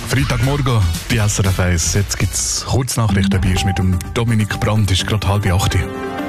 Freitagmorgen, die SRF 1. Jetzt gibt es Kurznachrichten bei uns mit dem Dominik Brandt. Ist gerade 7:30.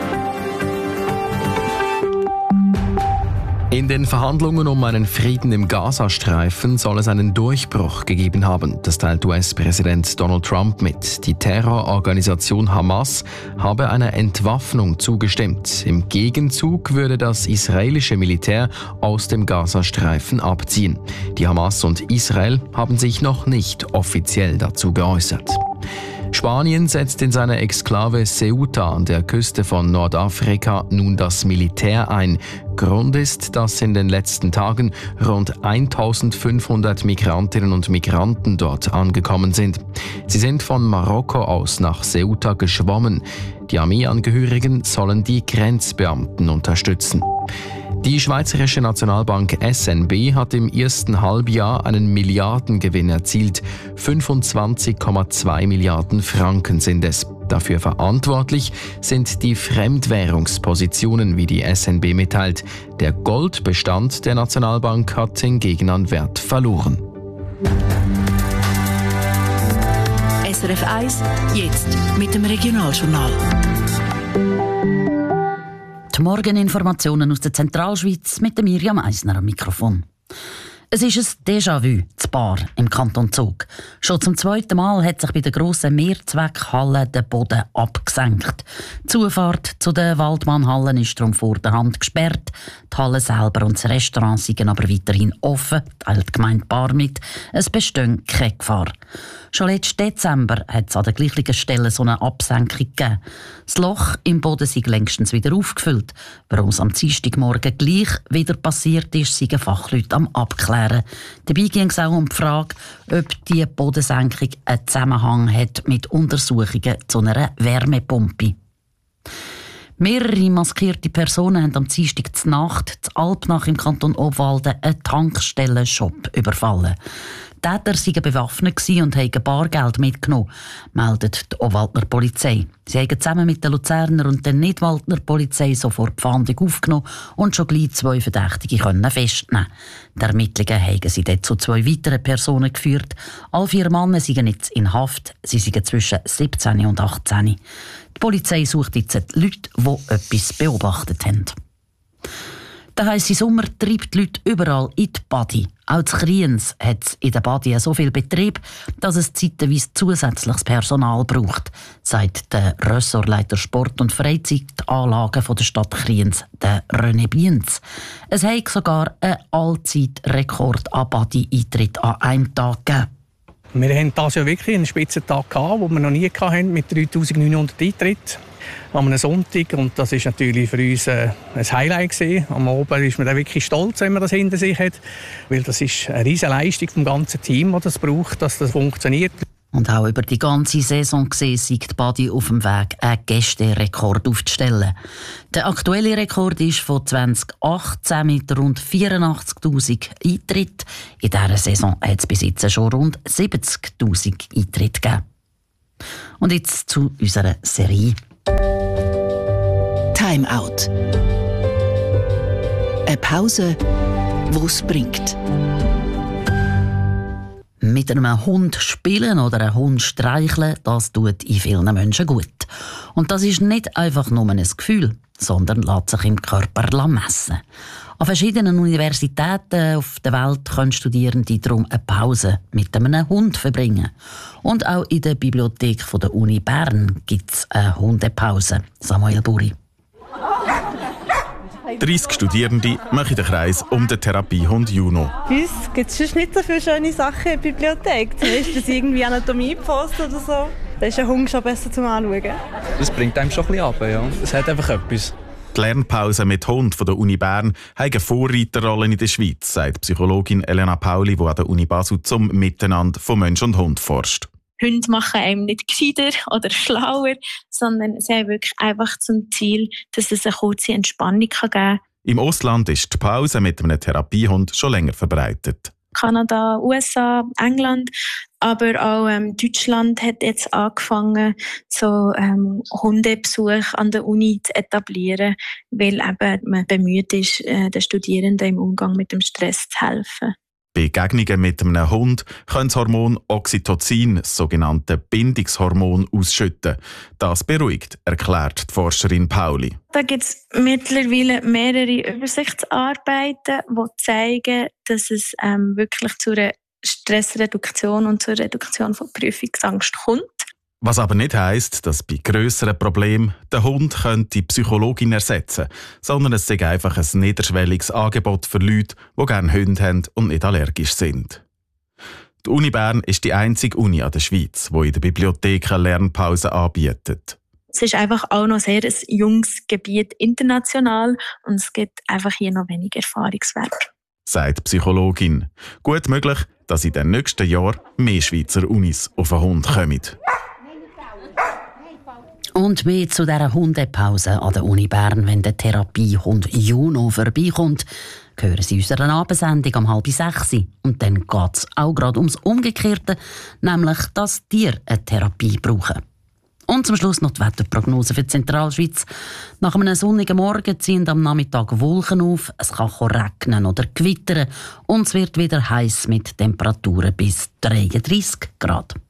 In den Verhandlungen um einen Frieden im Gazastreifen soll es einen Durchbruch gegeben haben. Das teilt US-Präsident Donald Trump mit. Die Terrororganisation Hamas habe einer Entwaffnung zugestimmt. Im Gegenzug würde das israelische Militär aus dem Gazastreifen abziehen. Die Hamas und Israel haben sich noch nicht offiziell dazu geäußert. Spanien setzt in seiner Exklave Ceuta an der Küste von Nordafrika nun das Militär ein. Grund ist, dass in den letzten Tagen rund 1500 Migrantinnen und Migranten dort angekommen sind. Sie sind von Marokko aus nach Ceuta geschwommen. Die Armeeangehörigen sollen die Grenzbeamten unterstützen. Die Schweizerische Nationalbank SNB hat im ersten Halbjahr einen Milliardengewinn erzielt. 25,2 Milliarden Franken sind es. Dafür verantwortlich sind die Fremdwährungspositionen, wie die SNB mitteilt. Der Goldbestand der Nationalbank hat hingegen an Wert verloren. SRF 1, jetzt mit dem Regionaljournal. Die Morgeninformationen aus der Zentralschweiz mit Miriam Eisner am Mikrofon. Es ist ein Déjà-vu, das Bar im Kanton Zug. Schon zum zweiten Mal hat sich bei der grossen Mehrzweckhalle der Boden abgesenkt. Die Zufahrt zu den Waldmannhallen ist darum vor der Hand gesperrt. Die Halle selber und das Restaurant sind aber weiterhin offen, teilt die Gemeinde Bar mit. Es besteht keine Gefahr. Schon letzten Dezember hat es an der gleichen Stelle so eine Absenkung gegeben. Das Loch im Boden sei längstens wieder aufgefüllt. Warum es am Dienstagmorgen gleich wieder passiert ist, sind Fachleute am Abklären. Dabei ging es auch um die Frage, ob die Bodensenkung einen Zusammenhang hat mit Untersuchungen zu einer Wärmepumpe. Mehrere maskierte Personen haben am Dienstag zur Nacht in Alpnach im Kanton Obwalden einen Tankstellenshop überfallen. Die Täter waren bewaffnet und haben Bargeld mitgenommen, meldet die Obwaldner Polizei. Sie haben zusammen mit der Luzerner und der Nidwaldner Polizei sofort die Fahndung aufgenommen und schon gleich 2 Verdächtige festnehmen. Die Ermittlungen haben sie dort zu 2 weiteren Personen geführt. Alle 4 Männer sind jetzt in Haft. Sie sind zwischen 17 und 18. Die Polizei sucht jetzt die Leute, die etwas beobachtet haben. Der heisse Sommer treibt die Leute überall in die Badi. Auch zu Kriens hat es in der Badi so viel Betrieb, dass es zeitweise zusätzliches Personal braucht, sagt der Ressortleiter Sport- und Freizeitanlagen der Stadt Kriens, der René Bienz. Es hat sogar einen Allzeitrekord an Badi-Eintritt an einem Tag gegeben. Wir haben dieses Jahr wirklich einen Spitzentag gehabt, den wir noch nie hatten, mit 3900 Eintritten an einem Sonntag. Und das war natürlich für uns ein Highlight gewesen. Am Abend ist man dann wirklich stolz, wenn man das hinter sich hat. Weil das ist eine riesige Leistung vom ganzen Team, das das braucht, dass das funktioniert. Und auch über die ganze Saison gesehen ist die Badi auf dem Weg, einen Gästerekord aufzustellen. Der aktuelle Rekord ist von 2018 mit rund 84'000 Eintritten. In dieser Saison hat es bis jetzt schon rund 70'000 Eintritte gegeben. Und jetzt zu unserer Serie. Time Out. Eine Pause, die es bringt. Mit einem Hund spielen oder einen Hund streicheln, das tut in vielen Menschen gut. Und das ist nicht einfach nur ein Gefühl, sondern lässt sich im Körper messen. An verschiedenen Universitäten auf der Welt können Studierende darum eine Pause mit einem Hund verbringen. Und auch in der Bibliothek der Uni Bern gibt es eine Hundepause. Samuel Buri. 30 Studierende machen den Kreis um den Therapiehund Juno. Bei uns gibt es nicht so viele schöne Sachen in der Bibliothek. Zum Beispiel irgendwie Anatomie-Post oder so. Da ist ein Hund schon besser zum Anschauen. Das bringt einem schon ein bisschen runter, ja. Es hat einfach etwas. Die Lernpause mit Hund von der Uni Bern hat eine Vorreiterrolle in der Schweiz, sagt Psychologin Elena Pauli, die an der Uni Basel zum Miteinander von Mensch und Hund forscht. Hunde machen einem nicht gescheiter oder schlauer, sondern sie haben wirklich einfach zum Ziel, dass es eine kurze Entspannung geben kann. Im Ausland ist die Pause mit einem Therapiehund schon länger verbreitet. Kanada, USA, England, aber auch Deutschland hat jetzt angefangen, so Hundebesuch an der Uni zu etablieren, weil eben man bemüht ist, den Studierenden im Umgang mit dem Stress zu helfen. Begegnungen mit einem Hund können das Hormon Oxytocin, das sogenannte Bindungshormon, ausschütten. Das beruhigt, erklärt die Forscherin Pauli. Da gibt es mittlerweile mehrere Übersichtsarbeiten, die zeigen, dass es wirklich zu einer Stressreduktion und zur Reduktion von Prüfungsangst kommt. Was aber nicht heisst, dass bei grösseren Problemen der Hund die Psychologin ersetzen könnte, sondern es sei einfach ein niederschwelliges Angebot für Leute, die gerne Hunde haben und nicht allergisch sind. Die Uni Bern ist die einzige Uni an der Schweiz, die in der Bibliothek eine Lernpause anbietet. Es ist einfach auch noch sehr ein junges Gebiet international und es gibt einfach hier noch wenig Erfahrungswert. Sagt die Psychologin. Gut möglich, dass in den nächsten Jahren mehr Schweizer Unis auf den Hund kommen. Und mehr zu dieser Hundepause an der Uni Bern, wenn der Therapiehund Juno vorbeikommt. Hören Sie unserer Abendsendung um 5:30. Und dann geht es auch gerade ums Umgekehrte, nämlich, dass Tiere eine Therapie brauchen. Und zum Schluss noch die Wetterprognose für die Zentralschweiz. Nach einem sonnigen Morgen ziehen am Nachmittag Wolken auf, es kann regnen oder gewittern und es wird wieder heiß mit Temperaturen bis 33 Grad.